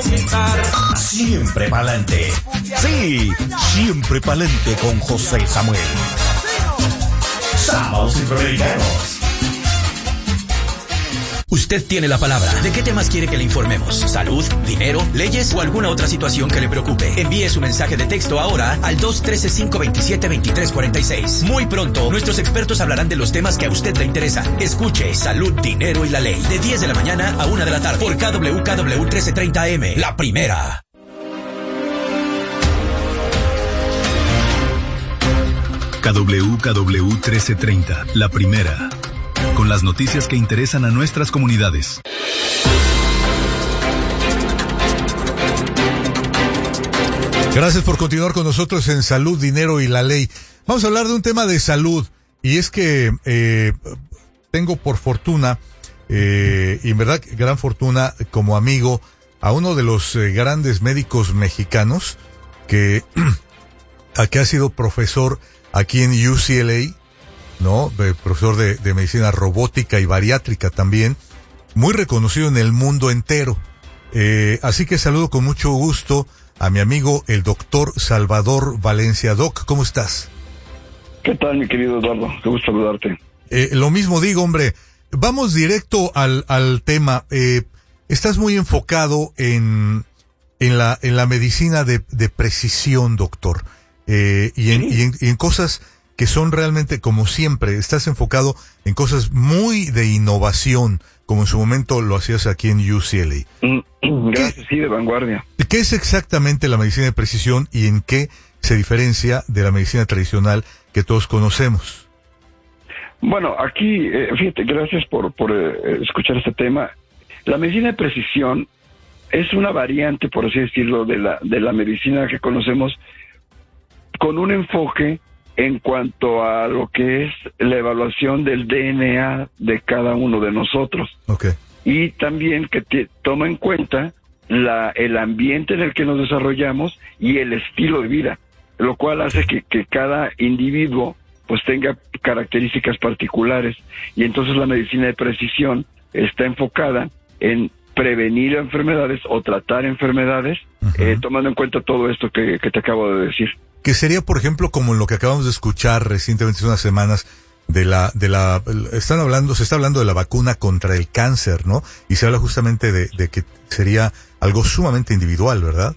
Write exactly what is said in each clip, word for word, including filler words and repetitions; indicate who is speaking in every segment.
Speaker 1: Siempre pa'lante. Sí, siempre pa'lante con José Samuel. Sábados Centroamericanos.
Speaker 2: Usted tiene la palabra. ¿De qué temas quiere que le informemos? ¿Salud, dinero, leyes o alguna otra situación que le preocupe? Envíe su mensaje de texto ahora al dos uno tres, cinco dos siete, dos tres cuatro seis. Muy pronto, nuestros expertos hablarán de los temas que a usted le interesan. Escuche Salud, Dinero y la Ley. De diez de la mañana a una de la tarde. Por K W K W trece treinta A M. La primera.
Speaker 3: K W K W trece treinta. La primera. Con las noticias que interesan a nuestras comunidades.
Speaker 4: Gracias por continuar con nosotros en Salud, Dinero y la Ley. Vamos a hablar de un tema de salud, y es que eh, tengo por fortuna, eh, y en verdad gran fortuna, como amigo, a uno de los eh, grandes médicos mexicanos que, que ha sido profesor aquí en U C L A, ¿no? Profesor de, de medicina robótica y bariátrica también, muy reconocido en el mundo entero. Eh, así que saludo con mucho gusto a mi amigo, el doctor Salvador Valencia. Doc, ¿cómo estás?
Speaker 5: ¿Qué tal, mi querido Eduardo? Qué gusto saludarte.
Speaker 4: Eh, lo mismo digo, hombre. Vamos directo al, al tema. Eh, estás muy enfocado en, en la, en la medicina de, de precisión, doctor. Eh, y en, ¿Sí? y en, y en cosas que son realmente, como siempre, estás enfocado en cosas muy de innovación, como en su momento lo hacías aquí en U C L A.
Speaker 5: Gracias, sí, de vanguardia.
Speaker 4: ¿Qué es exactamente la medicina de precisión y en qué se diferencia de la medicina tradicional que todos conocemos?
Speaker 5: Bueno, aquí, eh, fíjate, gracias por, por eh, escuchar este tema. La medicina de precisión es una variante, por así decirlo, de la, de la medicina que conocemos, con un enfoque en cuanto a lo que es la evaluación del D N A de cada uno de nosotros.
Speaker 4: Okay.
Speaker 5: Y también que te, toma en cuenta la, el ambiente en el que nos desarrollamos y el estilo de vida, lo cual hace que, que cada individuo pues tenga características particulares. Y entonces la medicina de precisión está enfocada en prevenir enfermedades o tratar enfermedades, uh-huh. eh, tomando en cuenta todo esto que, que te acabo de decir.
Speaker 4: Que sería, por ejemplo, como lo que acabamos de escuchar recientemente, hace unas semanas, de la, de la, están hablando, se está hablando de la vacuna contra el cáncer, ¿no? Y se habla justamente de, de que sería algo sumamente individual, ¿verdad?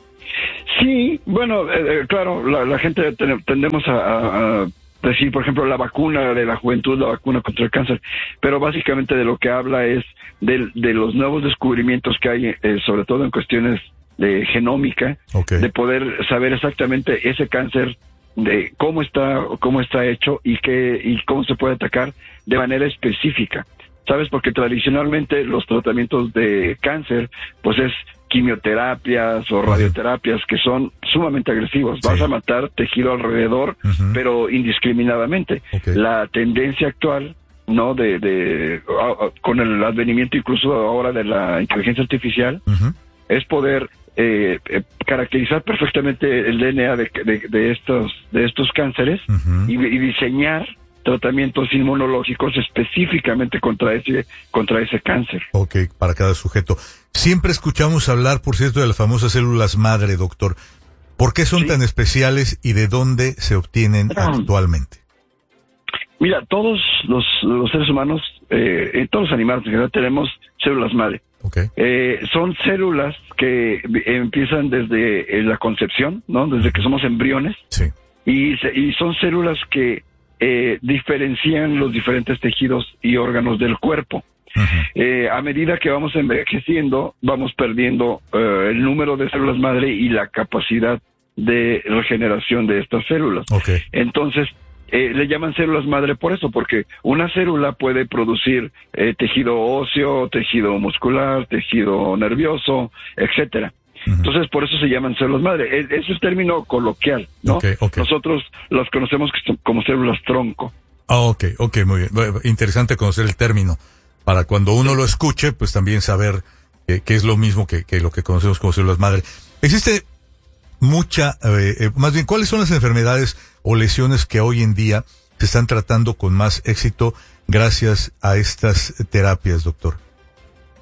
Speaker 5: Sí, bueno, eh, claro, la, la gente ten, tendemos a, a decir, por ejemplo, la vacuna de la juventud, la vacuna contra el cáncer, pero básicamente de lo que habla es de, de los nuevos descubrimientos que hay, eh, sobre todo en cuestiones de genómica, okay. de poder saber exactamente ese cáncer, de cómo está cómo está hecho y qué y cómo se puede atacar de manera específica, ¿sabes? Porque tradicionalmente los tratamientos de cáncer pues es quimioterapias o radioterapias que son sumamente agresivos. Sí. Vas a matar tejido alrededor, uh-huh. pero indiscriminadamente. Okay. La tendencia actual, no de de con el advenimiento incluso ahora de la inteligencia artificial, uh-huh. es poder Eh, eh, caracterizar perfectamente el D N A de, de, de estos de estos cánceres, uh-huh. y, y diseñar tratamientos inmunológicos específicamente contra ese contra ese cáncer.
Speaker 4: Okay, para cada sujeto. Siempre escuchamos hablar, por cierto, de las famosas células madre, doctor. ¿Por qué son sí. tan especiales y de dónde se obtienen ah. actualmente?
Speaker 5: Mira, todos los, los seres humanos, eh, todos los animales en general tenemos células madre.
Speaker 4: Okay.
Speaker 5: Eh, son células que empiezan desde la concepción, ¿no? Desde que somos embriones.
Speaker 4: Sí.
Speaker 5: Y, y son células que eh, diferencian los diferentes tejidos y órganos del cuerpo. Uh-huh. Eh, a medida que vamos envejeciendo, vamos perdiendo eh, el número de células madre y la capacidad de regeneración de estas células.
Speaker 4: Okay.
Speaker 5: Entonces, Eh, le llaman células madre por eso, porque una célula puede producir eh, tejido óseo, tejido muscular, tejido nervioso, etcétera. Uh-huh. Entonces, por eso se llaman células madre. Es, es el término coloquial, ¿no?
Speaker 4: Okay, okay.
Speaker 5: Nosotros las conocemos como células tronco.
Speaker 4: Ah, ok, ok, muy bien. Interesante conocer el término, para cuando uno lo escuche, pues también saber eh, que es lo mismo que, que lo que conocemos como células madre. Existe mucha, eh, eh, más bien, ¿cuáles son las enfermedades o lesiones que hoy en día se están tratando con más éxito gracias a estas terapias, doctor?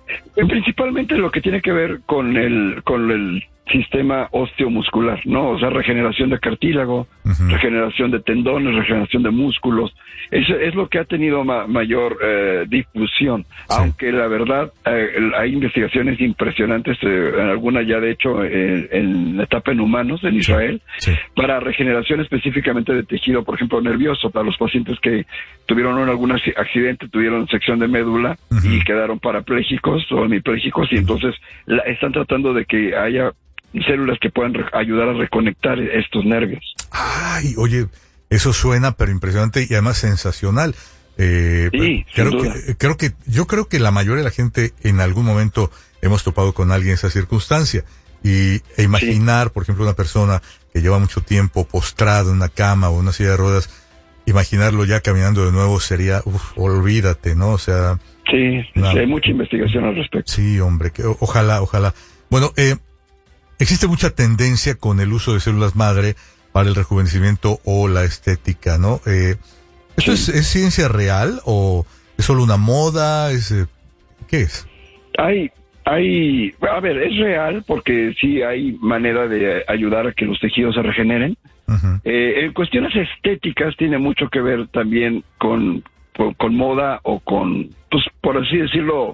Speaker 5: Principalmente lo que tiene que ver con el con el sistema osteomuscular, ¿no? O sea, regeneración de cartílago, uh-huh. regeneración de tendones, regeneración de músculos. Eso es lo que ha tenido ma- mayor eh, difusión, sí. Aunque la verdad eh, hay investigaciones impresionantes, eh, algunas ya de hecho eh, en la etapa en humanos en Israel, sí. Sí. para regeneración específicamente de tejido, por ejemplo, nervioso, para los pacientes que tuvieron un, algún accidente, tuvieron sección de médula uh-huh. y quedaron parapléjicos o hemipléjicos, y uh-huh. entonces la, están tratando de que haya células que puedan re- ayudar a reconectar estos nervios.
Speaker 4: Ay, oye, eso suena pero impresionante y además sensacional. Eh,
Speaker 5: sí,
Speaker 4: creo
Speaker 5: sin duda.
Speaker 4: que, creo que, yo creo que la mayoría de la gente en algún momento hemos topado con alguien en esa circunstancia y e imaginar, sí. por ejemplo, una persona que lleva mucho tiempo postrado en una cama o una silla de ruedas, imaginarlo ya caminando de nuevo sería, uf, olvídate, ¿no? O sea,
Speaker 5: sí, una, sí, hay mucha investigación al respecto.
Speaker 4: Sí, hombre, que ojalá, ojalá. Bueno, eh, existe mucha tendencia con el uso de células madre para el rejuvenecimiento o la estética, ¿no? Eh, ¿Esto sí. es, es ciencia real o es solo una moda? Es, eh, ¿qué es?
Speaker 5: Hay, hay, a ver, es real porque sí hay manera de ayudar a que los tejidos se regeneren. Uh-huh. Eh, en cuestiones estéticas tiene mucho que ver también con, con, con moda o con, pues, por así decirlo,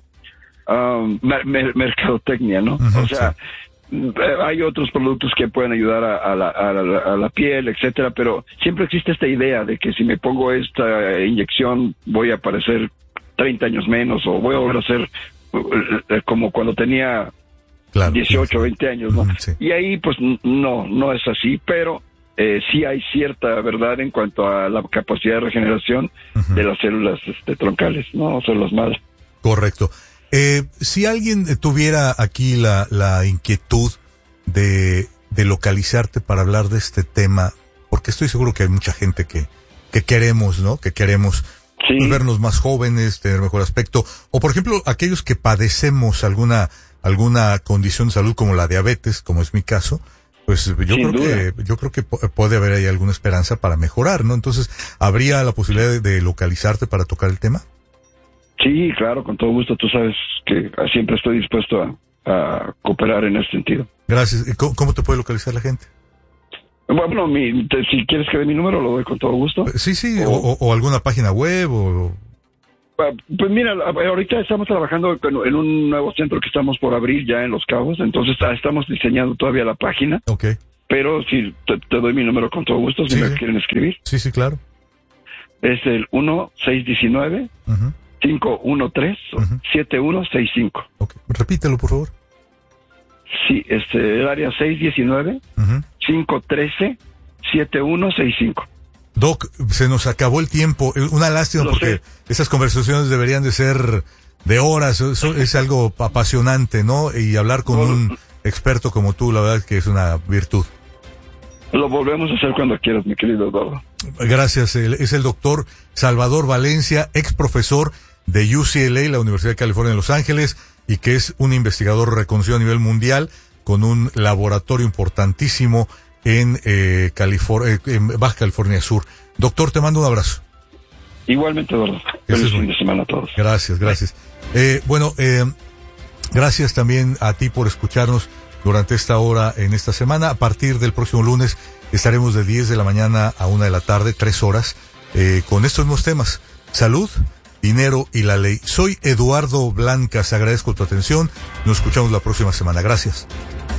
Speaker 5: um, mer- mercadotecnia, ¿no? Uh-huh, o sea... Sí. Hay otros productos que pueden ayudar a, a, la, a, la, a la piel, etcétera, pero siempre existe esta idea de que si me pongo esta inyección voy a parecer treinta años menos o voy a volver a ser uh, como cuando tenía claro, dieciocho, sí, veinte años, ¿no? Sí. Y ahí pues no, no es así, pero eh, sí hay cierta verdad en cuanto a la capacidad de regeneración uh-huh. de las células este, troncales, ¿no? O células madre.
Speaker 4: Correcto. Eh, si alguien tuviera aquí la, la inquietud de, de localizarte para hablar de este tema, porque estoy seguro que hay mucha gente que, que queremos, ¿no? Que queremos sí. vernos más jóvenes, tener mejor aspecto, o por ejemplo, aquellos que padecemos alguna, alguna condición de salud como la diabetes, como es mi caso, pues yo Sin creo duda. que, yo creo que puede haber ahí alguna esperanza para mejorar, ¿no? Entonces, ¿habría la posibilidad de, de localizarte para tocar el tema?
Speaker 5: Sí, claro, con todo gusto. Tú sabes que siempre estoy dispuesto a, a cooperar en ese sentido.
Speaker 4: Gracias. ¿Cómo, cómo te puede localizar la gente?
Speaker 5: Bueno, mi, te, si quieres que dé mi número, lo doy con todo gusto.
Speaker 4: Sí, sí, o, o, o alguna página web, o...
Speaker 5: Pues mira, ahorita estamos trabajando en un nuevo centro que estamos por abrir ya en Los Cabos, entonces estamos diseñando todavía la página.
Speaker 4: Ok.
Speaker 5: Pero si te, te doy mi número con todo gusto, si sí, me sí. quieren escribir.
Speaker 4: Sí, sí, claro.
Speaker 5: Es el uno seis uno nueve Uh-huh. cinco uno tres uh-huh. siete uno seis cinco.
Speaker 4: Okay. Repítelo, por favor.
Speaker 5: Sí, este, el área seis uno nueve uh-huh. cinco uno tres siete uno seis cinco.
Speaker 4: Doc, se nos acabó el tiempo. Una lástima Lo porque sé. Esas conversaciones deberían de ser de horas. Eso es algo apasionante, ¿no? Y hablar con bueno, un experto como tú, la verdad es que es una virtud.
Speaker 5: Lo volvemos a hacer cuando quieras, mi querido Eduardo.
Speaker 4: Gracias. Es el doctor Salvador Valencia, ex profesor de U C L A, la Universidad de California en Los Ángeles, y que es un investigador reconocido a nivel mundial con un laboratorio importantísimo en, eh, California, en Baja California Sur. Doctor, te mando un abrazo.
Speaker 5: Igualmente, Eduardo. Feliz fin de semana a todos.
Speaker 4: Gracias, gracias. Eh, bueno, eh, gracias también a ti por escucharnos durante esta hora en esta semana. A partir del próximo lunes estaremos de diez de la mañana a una de la tarde, tres horas, eh, con estos mismos temas. Salud, dinero y la ley. Soy Eduardo Blancas, agradezco tu atención. Nos escuchamos la próxima semana. Gracias.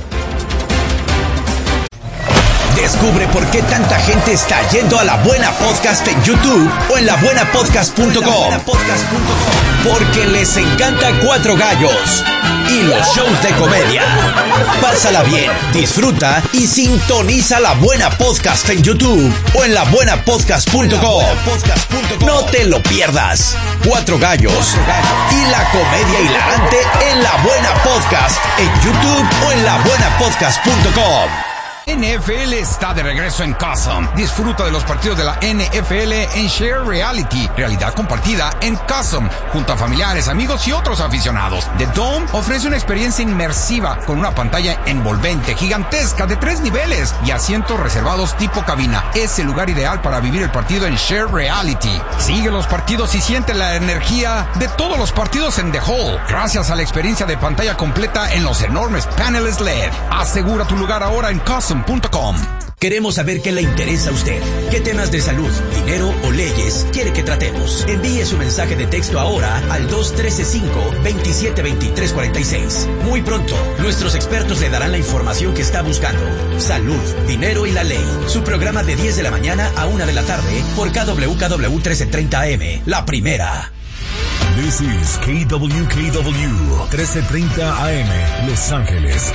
Speaker 2: Descubre por qué tanta gente está yendo a La Buena Podcast en YouTube o en la buena podcast punto com. Porque les encanta Cuatro Gallos y los shows de comedia. Pásala bien, disfruta y sintoniza La Buena Podcast en YouTube o en la buena podcast punto com. No te lo pierdas. Cuatro Gallos y la comedia hilarante en La Buena Podcast en YouTube o en la buena podcast punto com.
Speaker 6: N F L está de regreso en Custom. Disfruta de los partidos de la N F L en Share Reality, realidad compartida en Custom, junto a familiares, amigos y otros aficionados. The Dome ofrece una experiencia inmersiva con una pantalla envolvente, gigantesca, de tres niveles y asientos reservados tipo cabina. Es el lugar ideal para vivir el partido en Share Reality. Sigue los partidos y siente la energía de todos los partidos en The Hall, gracias a la experiencia de pantalla completa en los enormes paneles L E D. Asegura tu lugar ahora en Custom punto com.
Speaker 2: Queremos saber qué le interesa a usted. ¿Qué temas de salud, dinero o leyes quiere que tratemos? Envíe su mensaje de texto ahora al dos uno tres cinco, dos siete dos tres cuatro seis. Muy pronto, nuestros expertos le darán la información que está buscando. Salud, dinero y la ley. Su programa de diez de la mañana a una de la tarde por K W K W trece treinta A M. La primera.
Speaker 1: This is K W K W trece treinta A M, Los Ángeles.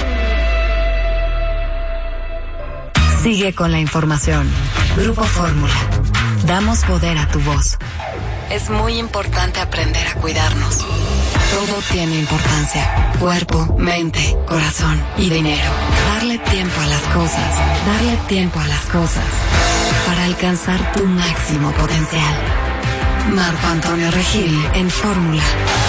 Speaker 7: Sigue con la información. Grupo Fórmula. Damos poder a tu voz. Es muy importante aprender a cuidarnos. Todo tiene importancia. Cuerpo, mente, corazón y dinero. Darle tiempo a las cosas. Darle tiempo a las cosas. Para alcanzar tu máximo potencial. Marco Antonio Regil en Fórmula.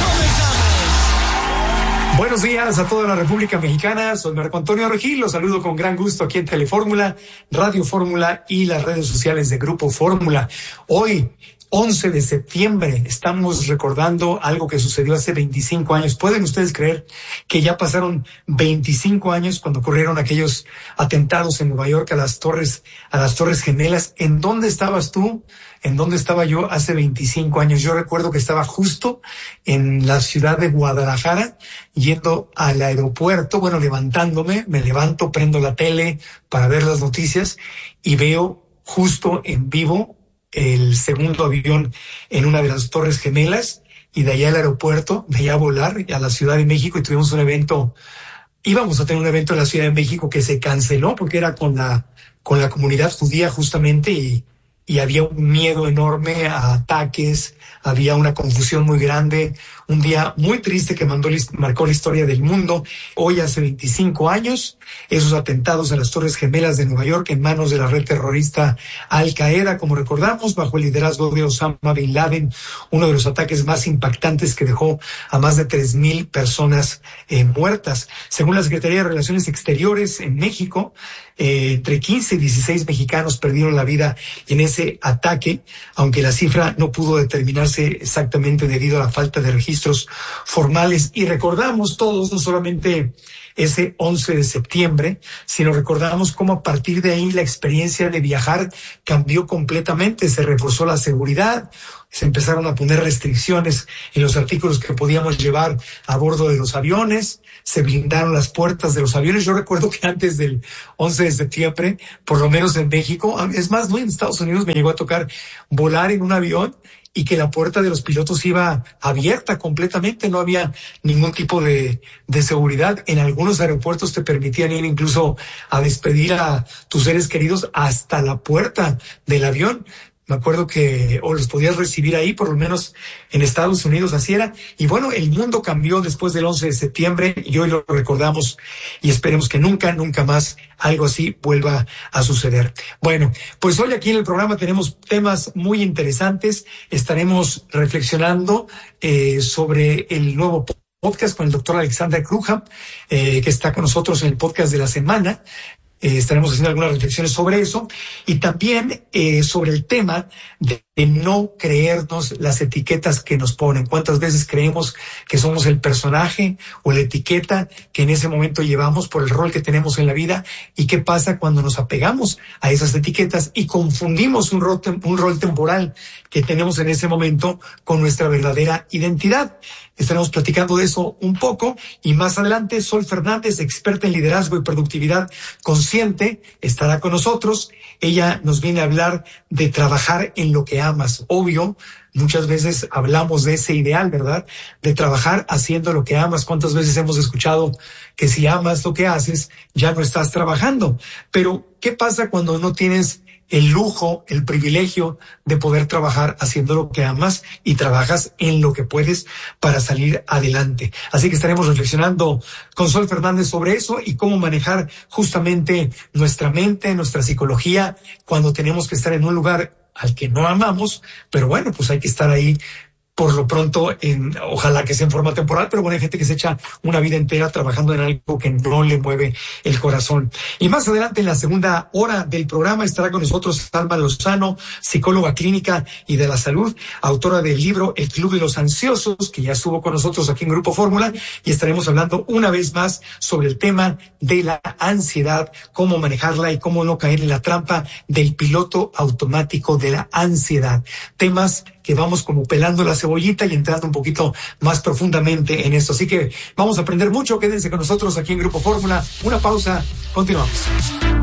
Speaker 8: Buenos días a toda la República Mexicana, soy Marco Antonio Regil, los saludo con gran gusto aquí en Telefórmula, Radio Fórmula y las redes sociales de Grupo Fórmula. Hoy, once de septiembre, estamos recordando algo que sucedió hace veinticinco años. ¿Pueden ustedes creer que ya pasaron veinticinco años cuando ocurrieron aquellos atentados en Nueva York a las torres, a las Torres Gemelas? ¿En dónde estabas tú? ¿En dónde estaba yo hace veinticinco años? Yo recuerdo que estaba justo en la ciudad de Guadalajara, yendo al aeropuerto, bueno, levantándome, me levanto, prendo la tele para ver las noticias y veo justo en vivo el segundo avión en una de las Torres Gemelas, y de allá al aeropuerto, de allá a volar a la Ciudad de México, y tuvimos un evento, íbamos a tener un evento en la Ciudad de México que se canceló porque era con la, con la comunidad judía justamente, y y había un miedo enorme a ataques, había una confusión muy grande, un día muy triste que mandó, marcó la historia del mundo. Hoy, hace veinticinco años, esos atentados a las Torres Gemelas de Nueva York en manos de la red terrorista Al Qaeda, como recordamos, bajo el liderazgo de Osama Bin Laden, uno de los ataques más impactantes que dejó a más de tres mil personas eh, muertas. Según la Secretaría de Relaciones Exteriores en México, eh, entre quince y dieciséis mexicanos perdieron la vida en ese ese ataque, aunque la cifra no pudo determinarse exactamente debido a la falta de registros formales. Y recordamos todos, no solamente ese once de septiembre, sino recordamos cómo a partir de ahí la experiencia de viajar cambió completamente. Se reforzó la seguridad, se empezaron a poner restricciones en los artículos que podíamos llevar a bordo de los aviones, se blindaron las puertas de los aviones. Yo recuerdo que antes del once de septiembre, por lo menos en México, es más, no, en Estados Unidos me llegó a tocar volar en un avión y que la puerta de los pilotos iba abierta completamente, no había ningún tipo de, de seguridad. En algunos aeropuertos te permitían ir incluso a despedir a tus seres queridos hasta la puerta del avión. Me acuerdo que o los podías recibir ahí, por lo menos en Estados Unidos así era. Y bueno, el mundo cambió después del once de septiembre y hoy lo recordamos y esperemos que nunca, nunca más algo así vuelva a suceder. Bueno, pues hoy aquí en el programa tenemos temas muy interesantes. Estaremos reflexionando eh, sobre el nuevo podcast con el doctor Alexander Cruja, eh, que está con nosotros en el podcast de la semana. Eh, estaremos haciendo algunas reflexiones sobre eso y también eh, sobre el tema de, de no creernos las etiquetas que nos ponen. ¿Cuántas veces creemos que somos el personaje o la etiqueta que en ese momento llevamos por el rol que tenemos en la vida? ¿Y qué pasa cuando nos apegamos a esas etiquetas y confundimos un rol, un rol temporal que tenemos en ese momento con nuestra verdadera identidad? Estaremos platicando de eso un poco y más adelante Sol Fernández, experta en liderazgo y productividad consciente, estará con nosotros. Ella nos viene a hablar de trabajar en lo que amas. Obvio, muchas veces hablamos de ese ideal, ¿verdad? De trabajar haciendo lo que amas. ¿Cuántas veces hemos escuchado que si amas lo que haces, ya no estás trabajando? Pero, ¿qué pasa cuando no tienes el lujo, el privilegio de poder trabajar haciendo lo que amas y trabajas en lo que puedes para salir adelante. Así que estaremos reflexionando con Sol Fernández sobre eso y cómo manejar justamente nuestra mente, nuestra psicología, cuando tenemos que estar en un lugar al que no amamos, pero bueno, pues hay que estar ahí por lo pronto, en, ojalá que sea en forma temporal, pero bueno, hay gente que se echa una vida entera trabajando en algo que no le mueve el corazón. Y más adelante, en la segunda hora del programa, estará con nosotros Alma Lozano, psicóloga clínica y de la salud, autora del libro El Club de los Ansiosos, que ya estuvo con nosotros aquí en Grupo Fórmula, y estaremos hablando una vez más sobre el tema de la ansiedad, cómo manejarla y cómo no caer en la trampa del piloto automático de la ansiedad. Temas que vamos como pelando la cebollita y entrando un poquito más profundamente en esto. Así que vamos a aprender mucho. Quédense con nosotros aquí en Grupo Fórmula. Una pausa. Continuamos.